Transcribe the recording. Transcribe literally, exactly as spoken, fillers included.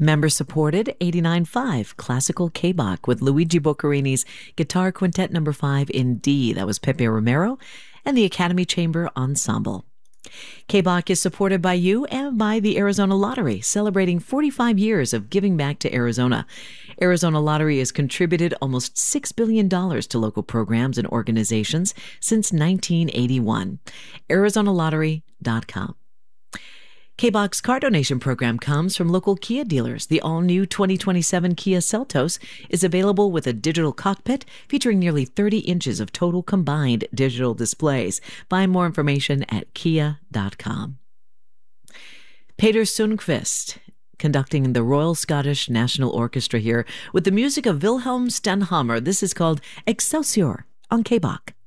Member-supported eighty-nine point five Classical K-Bach with Luigi Boccherini's Guitar Quintet number five in D. That was Pepe Romero and the Academy Chamber Ensemble. K-Bach is supported by you and by the Arizona Lottery, celebrating forty-five years of giving back to Arizona. Arizona Lottery has contributed almost six billion dollars to local programs and organizations since nineteen eighty-one. Arizona Lottery dot com. K-Bach's car donation program comes from local Kia dealers. The all-new twenty twenty-seven Kia Seltos is available with a digital cockpit featuring nearly thirty inches of total combined digital displays. Find more information at kia dot com. Peter Sundqvist, conducting the Royal Scottish National Orchestra here with the music of Wilhelm Stenhammar. This is called Excelsior on K-Bach.